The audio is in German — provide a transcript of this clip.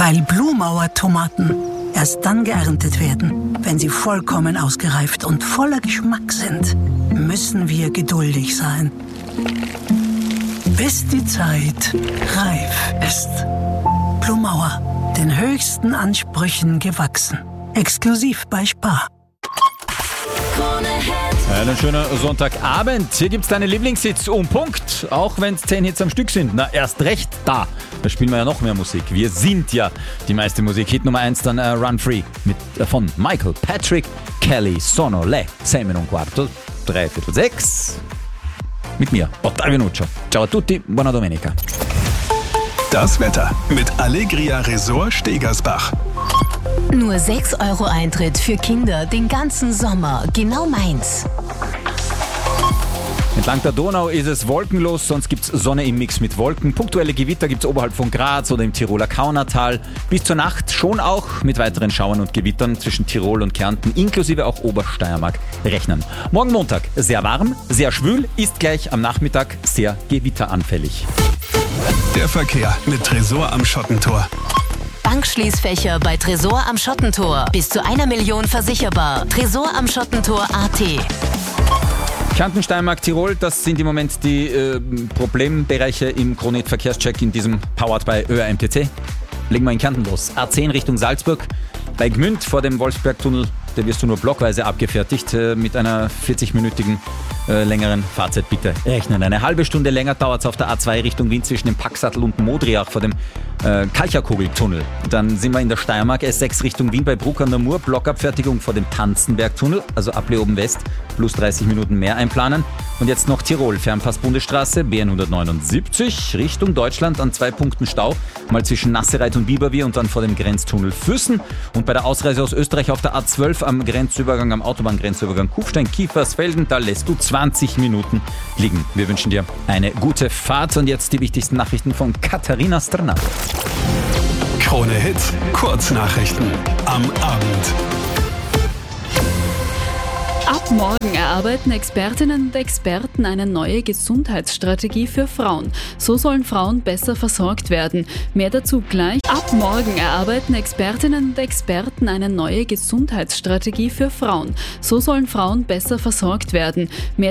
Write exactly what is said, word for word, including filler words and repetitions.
Weil Blumauer Tomaten erst dann geerntet werden, wenn sie vollkommen ausgereift und voller Geschmack sind, müssen wir geduldig sein. Bis die Zeit reif ist. Blumauer, den höchsten Ansprüchen gewachsen. Exklusiv bei Spar. Einen schönen Sonntagabend. Hier gibt's deine Lieblingshits um Punkt. Auch wenn es zehn Hits am Stück sind. Na, erst recht da. Da spielen wir ja noch mehr Musik. Wir sind ja die meiste Musik. Hit Nummer eins dann uh, Run Free mit, uh, von Michael Patrick Kelly Sono Le. Seimen un quarto. Drei Viertel sechs. Mit mir, Ottavio Nuccio. Ciao a tutti, buona domenica. Das Wetter mit Allegria Resort Stegersbach. Nur sechs Euro Eintritt für Kinder den ganzen Sommer. Genau meins. Entlang der Donau ist es wolkenlos, sonst gibt es Sonne im Mix mit Wolken. Punktuelle Gewitter gibt es oberhalb von Graz oder im Tiroler Kaunertal. Bis zur Nacht schon auch mit weiteren Schauern und Gewittern zwischen Tirol und Kärnten, inklusive auch Obersteiermark, rechnen. Morgen Montag sehr warm, sehr schwül, ist gleich am Nachmittag sehr gewitteranfällig. Der Verkehr mit Tresor am Schottentor. Bankschließfächer bei Tresor am Schottentor. Bis zu einer Million versicherbar. Tresor am Schottentor punkt a t. Kärnten, Steiermark, Tirol, das sind im Moment die äh, Problembereiche im Kronet-Verkehrscheck in diesem Powered by Ö R M T C. Legen wir in Kärnten los. A zehn Richtung Salzburg. Bei Gmünd vor dem Wolfsbergtunnel, da wirst du nur blockweise abgefertigt äh, mit einer vierzig-minütigen äh, längeren Fahrzeit. Bitte rechnen. Eine halbe Stunde länger dauert es auf der A zwei Richtung Wien zwischen dem Packsattel und Modriach vor dem äh, Kalcherkugeltunnel. Dann sind wir in der Steiermark, S sechs Richtung Wien bei Bruck an der Mur, Blockabfertigung vor dem Tanzenbergtunnel, also ab Leoben West, plus dreißig Minuten mehr einplanen. Und jetzt noch Tirol, Fernpass-Bundesstraße, B N hundertneunundsiebzig, Richtung Deutschland an zwei Punkten Stau, mal zwischen Nassereit und Biberbier und dann vor dem Grenztunnel Füssen. Und bei der Ausreise aus Österreich auf der A zwölf am Grenzübergang, am Autobahngrenzübergang Kufstein-Kiefersfelden, da lässt du zwanzig Minuten liegen. Wir wünschen dir eine gute Fahrt und jetzt die wichtigsten Nachrichten von Katharina Strnad. Krone Hits, Kurznachrichten am Abend. Ab morgen erarbeiten Expertinnen und Experten eine neue Gesundheitsstrategie für Frauen. So sollen Frauen besser versorgt werden. Mehr dazu gleich. Ab morgen erarbeiten Expertinnen und Experten eine neue Gesundheitsstrategie für Frauen. So sollen Frauen besser versorgt werden. Mehr